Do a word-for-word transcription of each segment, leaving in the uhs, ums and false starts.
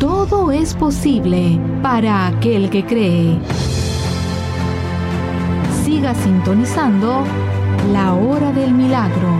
Todo es posible para aquel que cree. Siga sintonizando La Hora del Milagro.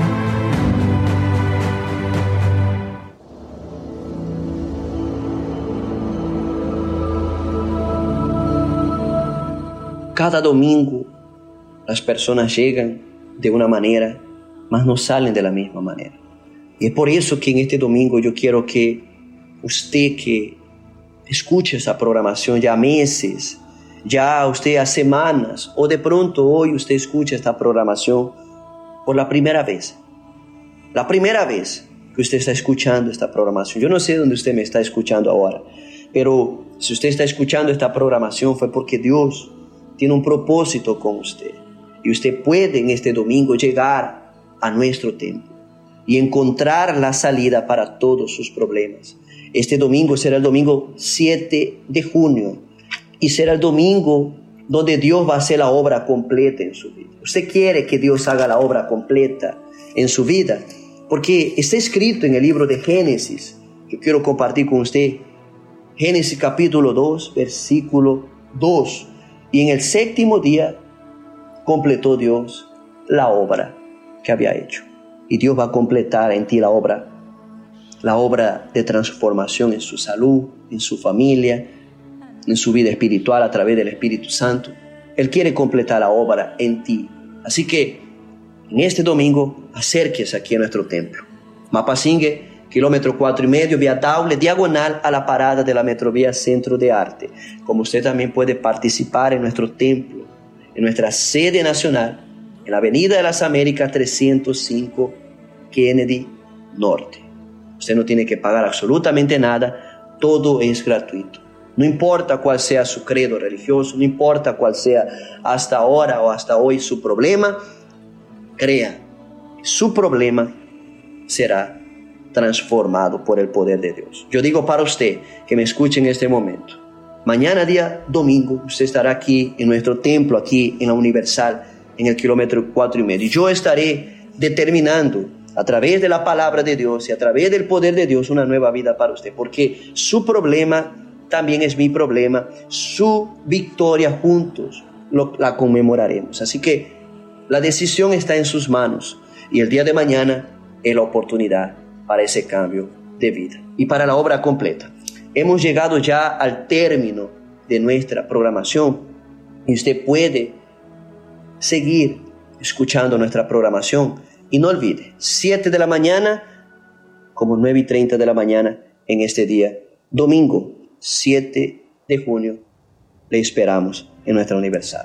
Cada domingo las personas llegan de una manera, mas no salen de la misma manera. Y es por eso que en este domingo yo quiero que usted que escuche esa programación ya meses, ya usted hace semanas, o de pronto hoy usted escucha esta programación por la primera vez. La primera vez que usted está escuchando esta programación. Yo no sé dónde usted me está escuchando ahora, pero si usted está escuchando esta programación fue porque Dios tiene un propósito con usted. Y usted puede en este domingo llegar a nuestro templo y encontrar la salida para todos sus problemas. Este domingo será el domingo siete de junio y será el domingo donde Dios va a hacer la obra completa en su vida. Usted quiere que Dios haga la obra completa en su vida, porque está escrito en el libro de Génesis, que quiero compartir con usted. Génesis capítulo dos, versículo dos. Y en el séptimo día completó Dios la obra que había hecho. Y Dios va a completar en ti la obra, la obra de transformación en su salud, en su familia, en su vida espiritual a través del Espíritu Santo. Él quiere completar la obra en ti. Así que en este domingo acérquese aquí a nuestro templo. Mapasingue, kilómetro cuatro y medio, vía Daule, diagonal a la parada de la Metrovía Centro de Arte. Como usted también puede participar en nuestro templo, en nuestra sede nacional, en la Avenida de las Américas trescientos cinco, Kennedy Norte. Usted no tiene que pagar absolutamente nada, todo es gratuito. No importa cuál sea su credo religioso, no importa cuál sea hasta ahora o hasta hoy su problema, crea, su problema será transformado por el poder de Dios. Yo digo para usted que me escuche en este momento, mañana día domingo usted estará aquí en nuestro templo, aquí en la Universal, en el kilómetro cuatro y medio. Yo estaré determinando a través de la palabra de Dios y a través del poder de Dios una nueva vida para usted, porque su problema también es mi problema, su victoria juntos lo, la conmemoraremos. Así que la decisión está en sus manos y el día de mañana es la oportunidad para ese cambio de vida y para la obra completa. Hemos llegado ya al término de nuestra programación y usted puede seguir escuchando nuestra programación. Y no olvide, siete de la mañana como nueve y treinta de la mañana en este día, domingo siete de junio, le esperamos en nuestra Universal.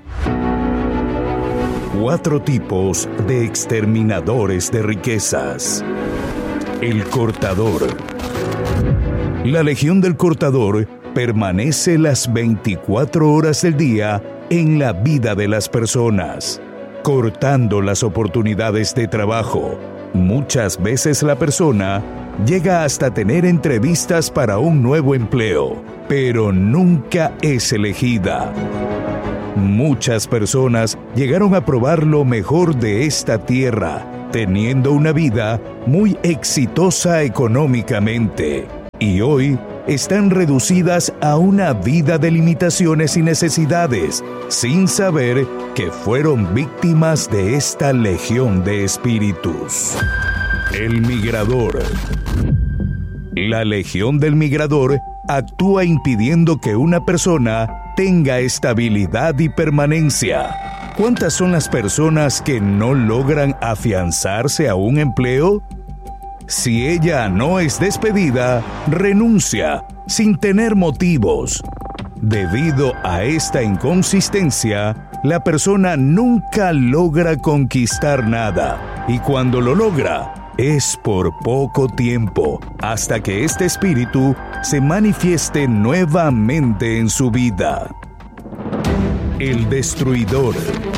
Cuatro tipos de exterminadores de riquezas. El cortador. La legión del cortador permanece las veinticuatro horas del día en la vida de las personas, cortando las oportunidades de trabajo. Muchas veces la persona llega hasta tener entrevistas para un nuevo empleo, pero nunca es elegida. Muchas personas llegaron a probar lo mejor de esta tierra, teniendo una vida muy exitosa económicamente, y hoy están reducidas a una vida de limitaciones y necesidades, sin saber que fueron víctimas de esta legión de espíritus. El migrador. La legión del migrador actúa impidiendo que una persona tenga estabilidad y permanencia. ¿Cuántas son las personas que no logran afianzarse a un empleo? Si ella no es despedida, renuncia sin tener motivos. Debido a esta inconsistencia, la persona nunca logra conquistar nada, y cuando lo logra, es por poco tiempo, hasta que este espíritu se manifieste nuevamente en su vida. El destruidor.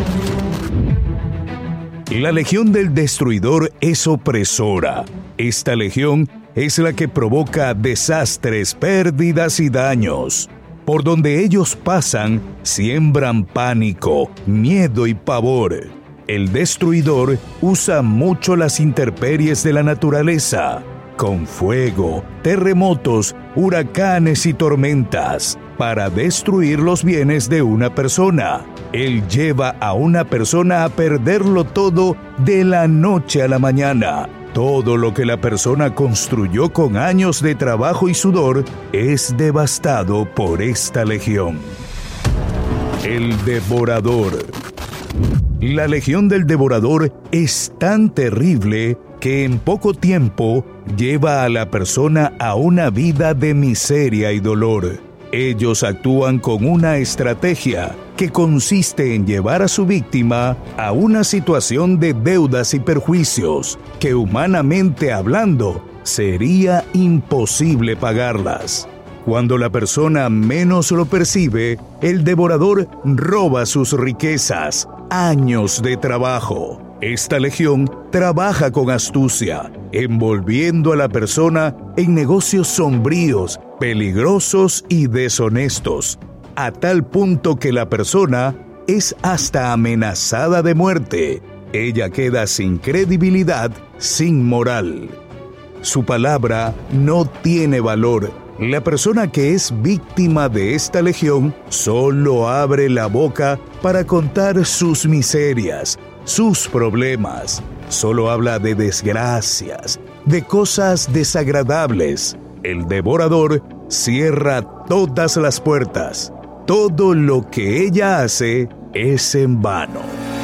La legión del destruidor es opresora. Esta legión es la que provoca desastres, pérdidas y daños. Por donde ellos pasan, siembran pánico, miedo y pavor. El destruidor usa mucho las intemperies de la naturaleza, con fuego, terremotos, huracanes y tormentas para destruir los bienes de una persona. Él lleva a una persona a perderlo todo de la noche a la mañana. Todo lo que la persona construyó con años de trabajo y sudor es devastado por esta legión. El devorador. La legión del devorador es tan terrible que en poco tiempo lleva a la persona a una vida de miseria y dolor. Ellos actúan con una estrategia que consiste en llevar a su víctima a una situación de deudas y perjuicios que, humanamente hablando, sería imposible pagarlas. Cuando la persona menos lo percibe, el devorador roba sus riquezas, años de trabajo. Esta legión trabaja con astucia, envolviendo a la persona en negocios sombríos, peligrosos y deshonestos, a tal punto que la persona es hasta amenazada de muerte. Ella queda sin credibilidad, sin moral. Su palabra no tiene valor. La persona que es víctima de esta legión solo abre la boca para contar sus miserias, sus problemas. Solo habla de desgracias, de cosas desagradables. El devorador cierra todas las puertas. Todo lo que ella hace es en vano.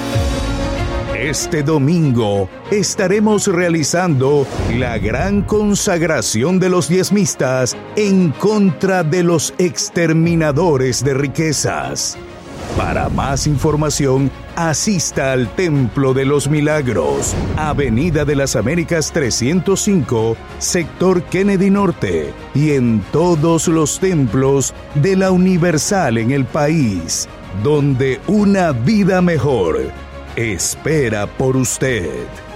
Este domingo estaremos realizando la gran consagración de los diezmistas en contra de los exterminadores de riquezas. Para más información, asista al Templo de los Milagros, Avenida de las Américas trescientos cinco, Sector Kennedy Norte, y en todos los templos de la Universal en el país, donde una vida mejor espera por usted.